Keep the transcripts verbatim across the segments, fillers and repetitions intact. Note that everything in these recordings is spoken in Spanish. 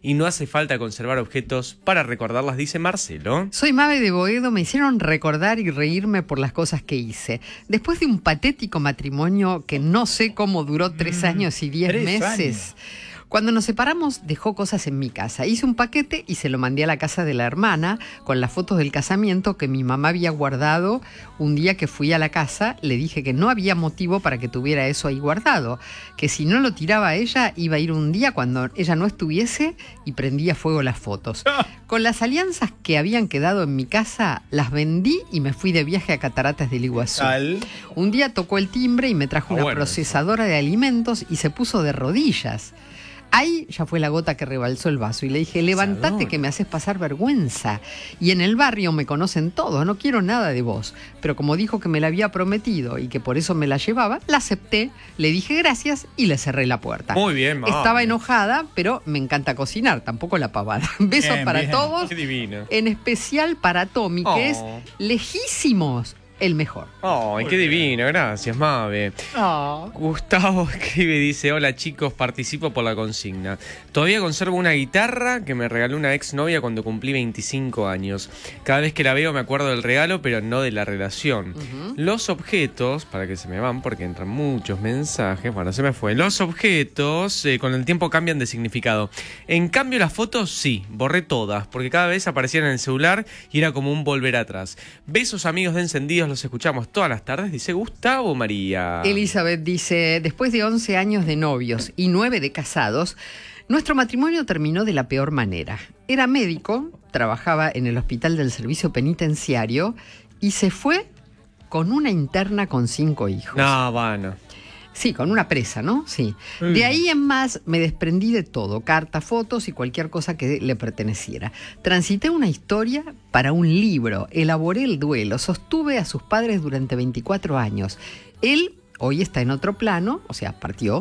y no hace falta conservar objetos para recordarlas, dice Marcelo. Soy Mabe de Boedo, me hicieron recordar y reírme por las cosas que hice. Después de un patético matrimonio que no sé cómo duró tres años y diez meses... Años. Cuando nos separamos, dejó cosas en mi casa. Hice un paquete y se lo mandé a la casa de la hermana con las fotos del casamiento que mi mamá había guardado. Un día que fui a la casa, le dije que no había motivo para que tuviera eso ahí guardado, que si no lo tiraba a ella, iba a ir un día cuando ella no estuviese y prendía fuego las fotos. Con las alianzas que habían quedado en mi casa, las vendí y me fui de viaje a Cataratas del Iguazú. ¿Tal? Un día tocó el timbre y me trajo ah, una bueno, procesadora de alimentos y se puso de rodillas. Ahí ya fue la gota que rebalsó el vaso y le dije, levántate que me haces pasar vergüenza. Y en el barrio me conocen todos, no quiero nada de vos. Pero como dijo que me la había prometido y que por eso me la llevaba, la acepté, le dije gracias y le cerré la puerta. Muy bien, mamá. Estaba enojada, pero me encanta cocinar, tampoco la pavada. Besos bien, para bien. Todos. Qué divino. En especial para Tommy, oh. que es lejísimos el mejor. ¡Ay, qué divino! Gracias, Mabe. Oh. Gustavo escribe y dice, hola chicos, participo por la consigna. Todavía conservo una guitarra que me regaló una exnovia cuando cumplí veinticinco años. Cada vez que la veo me acuerdo del regalo, pero no de la relación. Uh-huh. Los objetos, para que se me van porque entran muchos mensajes, bueno, se me fue. Los objetos eh, con el tiempo cambian de significado. En cambio las fotos sí, borré todas, porque cada vez aparecían en el celular y era como un volver atrás. Besos amigos de Encendidos, los escuchamos todas las tardes, dice Gustavo María. Elizabeth dice, después de once años de novios y nueve de casados, nuestro matrimonio terminó de la peor manera. Era médico, trabajaba en el hospital del servicio penitenciario y se fue con una interna con cinco hijos. No, bueno. Sí, con una presa, ¿no? Sí. Mm. De ahí en más me desprendí de todo, cartas, fotos y cualquier cosa que le perteneciera. Transité una historia para un libro, elaboré el duelo, sostuve a sus padres durante veinticuatro años. Él hoy está en otro plano, o sea, partió.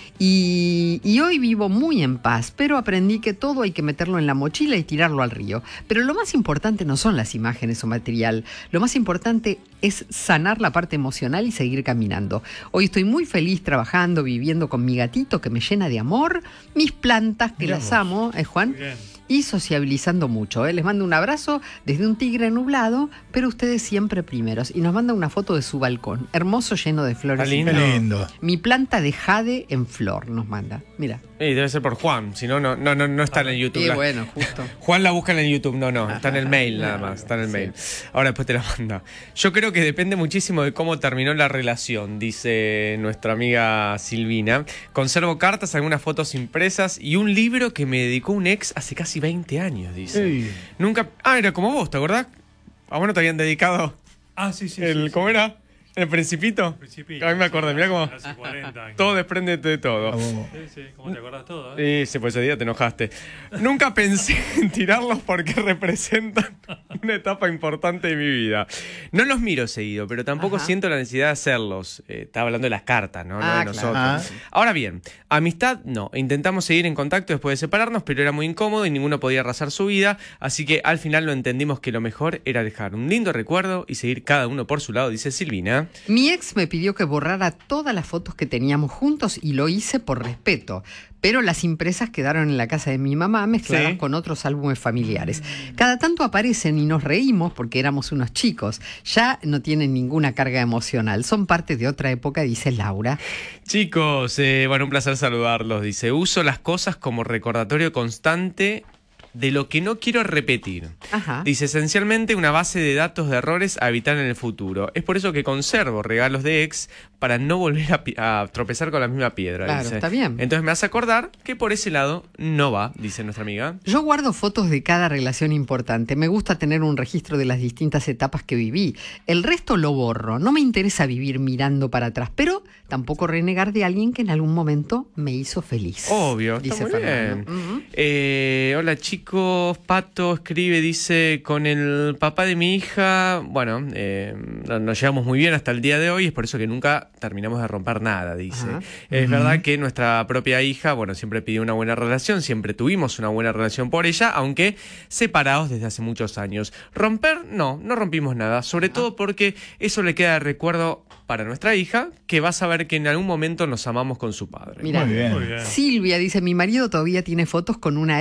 Y, y hoy vivo muy en paz, pero aprendí que todo hay que meterlo en la mochila y tirarlo al río. Pero lo más importante no son las imágenes o material, lo más importante es sanar la parte emocional y seguir caminando. Hoy estoy muy feliz trabajando, viviendo con mi gatito que me llena de amor, mis plantas que Miramos. las amo, ¿eh, Juan? Y sociabilizando mucho, ¿eh? Les mando un abrazo desde un tigre nublado, pero ustedes siempre primeros. Y nos manda una foto de su balcón, hermoso, lleno de flores. Lindo. lindo. Mi planta de jade en flor nos manda, mira. Sí, debe ser por Juan, si no, no, no, no, no está en el YouTube. Sí, bueno, justo. Juan la busca en el YouTube, no, no, está en el mail nada más, está en el sí. mail. Ahora después te la manda. Yo creo que depende muchísimo de cómo terminó la relación, dice nuestra amiga Silvina. Conservo cartas, algunas fotos impresas y un libro que me dedicó un ex hace casi veinte años, dice. Sí. Nunca... Ah, era como vos, ¿te acordás? A vos no te habían dedicado... Ah, sí, sí. El, sí, ¿Cómo sí. era? ¿El Principito? El Principito. A mí me acuerdo, mirá cómo... Hace cuarenta años. Todo desprende de todo. Sí, sí, ¿cómo te acordás todo? Eh? Sí, sí, pues ese día te enojaste. Nunca pensé en tirarlos porque representan una etapa importante de mi vida. No los miro seguido, pero tampoco Ajá. siento la necesidad de hacerlos. Eh, estaba hablando de las cartas, ¿no? Ah, no de nosotros. claro. Ahora bien, amistad no. Intentamos seguir en contacto después de separarnos, pero era muy incómodo y ninguno podía arrasar su vida. Así que al final lo entendimos que lo mejor era dejar un lindo recuerdo y seguir cada uno por su lado, dice Silvina. Mi ex me pidió que borrara todas las fotos que teníamos juntos y lo hice por respeto. Pero las impresas quedaron en la casa de mi mamá mezcladas sí. con otros álbumes familiares. Cada tanto aparecen y nos reímos porque éramos unos chicos. Ya no tienen ninguna carga emocional. Son parte de otra época, dice Laura. Chicos, eh, bueno, un placer saludarlos. Dice, uso las cosas como recordatorio constante de lo que no quiero repetir. Ajá. Dice, esencialmente una base de datos de errores a evitar en el futuro. Es por eso que conservo regalos de ex para no volver a, a tropezar con la misma piedra. Claro, dice. Está bien. Entonces me hace acordar que por ese lado no va, dice nuestra amiga. Yo guardo fotos de cada relación importante. Me gusta tener un registro de las distintas etapas que viví. El resto lo borro. No me interesa vivir mirando para atrás, pero tampoco renegar de alguien que en algún momento me hizo feliz. Obvio, dice está muy Fernando. bien. Uh-huh. eh, hola chicos. Pato escribe, dice, con el papá de mi hija, bueno, eh, nos llevamos muy bien hasta el día de hoy, es por eso que nunca terminamos de romper nada, dice. Ajá. Es uh-huh. verdad que nuestra propia hija, bueno, siempre pidió una buena relación, siempre tuvimos una buena relación por ella, aunque separados desde hace muchos años. Romper, no, no rompimos nada, sobre Ajá. todo porque eso le queda de recuerdo para nuestra hija, que va a saber que en algún momento nos amamos con su padre. Mirá, muy bien. Muy bien. Silvia dice, mi marido todavía tiene fotos con una